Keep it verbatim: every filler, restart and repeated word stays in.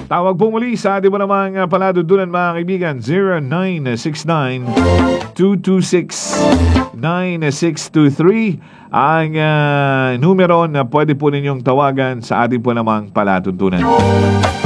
Tawag po muli sa ating po namang uh, paladudunan mga kaibigan, zero nine six nine, two two six, nine six two three ang uh, numero na pwede po ninyong tawagan sa ating po namang palatuntunan.